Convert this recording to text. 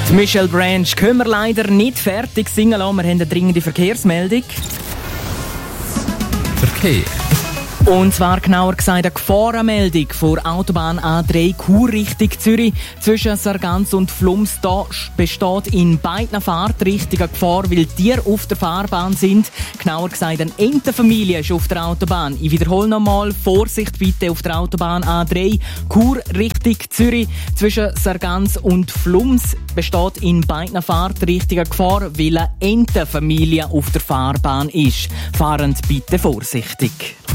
Die Michelle Branch können wir leider nicht fertig singen lassen. Wir haben eine dringende Verkehrsmeldung. Verkehr. Und zwar genauer gesagt eine Gefahrenmeldung vor Autobahn A3 Chur Richtung Zürich. Zwischen Sargans und Flums da besteht in beiden Fahrtrichtungen Gefahr, weil Tiere auf der Fahrbahn sind. Genauer gesagt eine Entenfamilie ist auf der Autobahn. Ich wiederhole nochmal, Vorsicht bitte auf der Autobahn A3 Chur Richtung Zürich. Zwischen Sargans und Flums besteht in beiden Fahrtrichtungen Gefahr, weil eine Entenfamilie auf der Fahrbahn ist. Fahrend bitte vorsichtig.